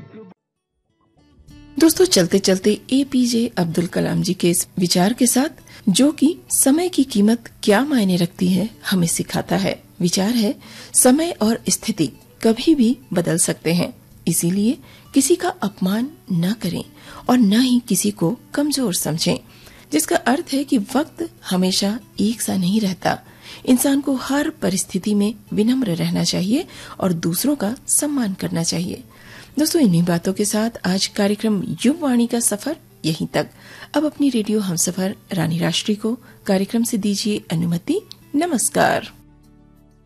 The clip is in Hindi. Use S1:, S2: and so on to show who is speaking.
S1: दोस्तों, चलते चलते एपीजे अब्दुल कलाम जी के इस विचार के साथ, जो कि समय की कीमत क्या मायने रखती है, हमें सिखाता है। विचार है, समय और स्थिति कभी भी बदल सकते हैं, इसीलिए किसी का अपमान न करें और न ही किसी को कमजोर समझें, जिसका अर्थ है कि वक्त हमेशा एक सा नहीं रहता। इंसान को हर परिस्थिति में विनम्र रहना चाहिए और दूसरों का सम्मान करना चाहिए। दोस्तों, इन्हीं बातों के साथ आज कार्यक्रम युववाणी का सफर यहीं तक। अब अपनी रेडियो हमसफर रानी राष्ट्री को कार्यक्रम से दीजिए अनुमति। नमस्कार।